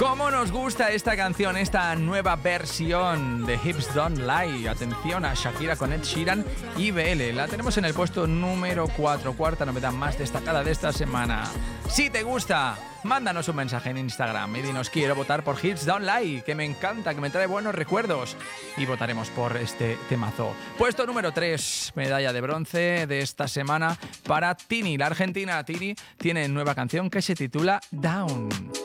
¿Cómo nos gusta esta canción, esta nueva versión de Hips Don't Lie? Atención a Shakira con Ed Sheeran y BL. La tenemos en el puesto número 4, cuarta novedad más destacada de esta semana. Si te gusta, mándanos un mensaje en Instagram y dinos quiero votar por Hips Don't Lie, que me encanta, que me trae buenos recuerdos, y votaremos por este temazo. Puesto número 3, medalla de bronce de esta semana para Tini. La argentina Tini tiene nueva canción que se titula Down.